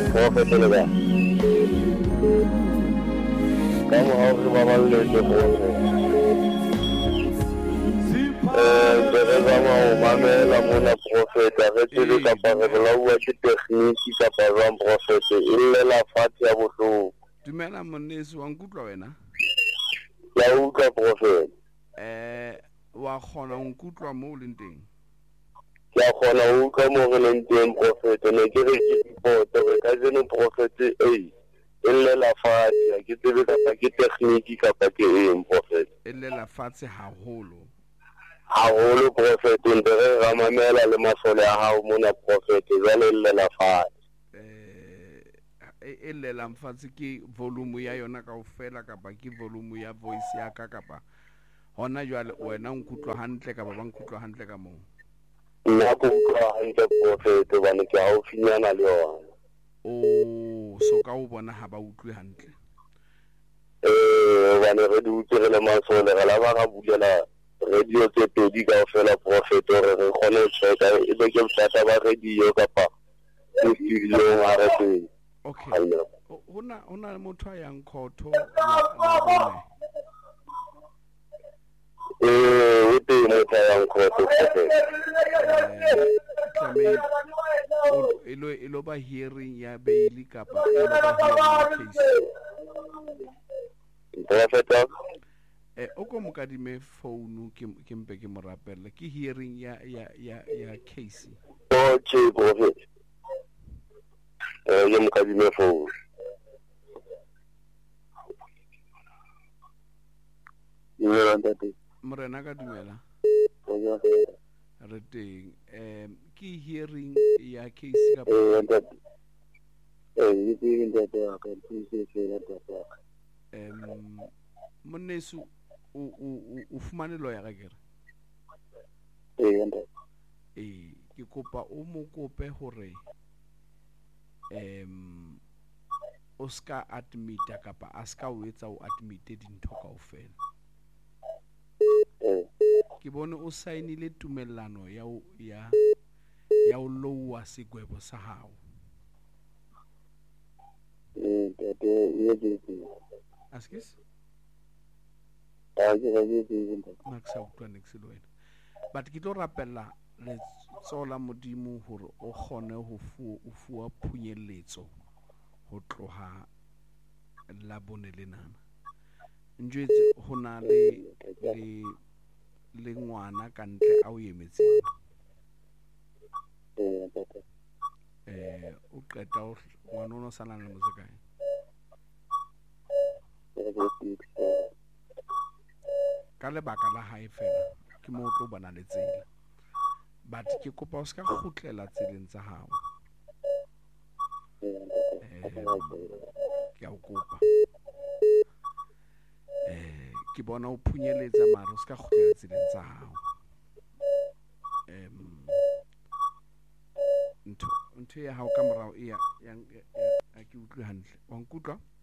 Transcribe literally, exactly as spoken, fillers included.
Prophet le ba ka mo ha re ba ba le le Prophet eh ke re ba mo mamela mona Prophet re tsele ka pa re la bua ke technique ka pa jwang Prophet e le la fati ya bohloko dumela monesi wa nkutlwa wena ya utlwa Prophet eh wa khona nkutlwa mo le nteng ke a kgona ho utlwa mo re leng teng Prophet ne ke re ke report re ka jeno Prophet eh e le la fati ke tsebe ka ke technique ka pa ke eng Prophet e le la fatse haholo haholo Prophet nte re ramamela le masole a hao mona Prophet jwale le la fati eh e le la mfatse ke volume ya yona kaofela kapa ke volume ya voice ya ka kapa hona jwale wena nkutlwa hantle kapa ba nkutlwa hantle ka moo nna ko utlwa hantle Prophet bana ke haufinyana le yona o so ka o bona ha ba utlwe hantle eh bana re di utlwe re le masole re la ba ga bulela radio tse pedi kaofela Prophet re re kgone ho checka e be ke bothata ba radio kapa studio ha re teng okay hona hona le motho a yang khotho la bone eh o teng motho a yang khotho tlameile ilo ilo ba hearing ya bail kapa ilo ba hearing case Prophet eh o ko mo kadime phone ke ke mpe ke mo rapella ke hearing ya ya ya ya case okay Prophet eh ye mo kadime phone ye ntate morena ka dumela re teng em ke hearing ya case kapa eh ntate eh ye ke ntate ka tsise ke ntate em monesu o o o fumane lawyer ka kere eh ntate eh ke kopa o mo kope hore em o ska admit kapa a ska o etsa o admit dintho kaofela eh ke bone o signile tumellano ya ya ya o lowa segwebo sa hao eh ntate ye ke askes a ke ga ke ke maksa utlwa next le wena but ke tlo rapella le tsola modimo hore o khone ho fu o fuwa phunyeletso ho tloha la bone lenana njwetse hona le le le ngwana ka ntle a o emetseng eh ntate eh o qeta o ngwana o no sana le motse kae ka lebaka la hae fela ke mo tlo bana le tsela but ke kopa o ska khutlela tseleng tsa hao eh ke a o kopa eh ke bona o phunyeletsa mara o ska khutlela tseleng tsa hao em ntho ntho ya hao ka morao e ya ya ke utlwe hantle wa nkutlwa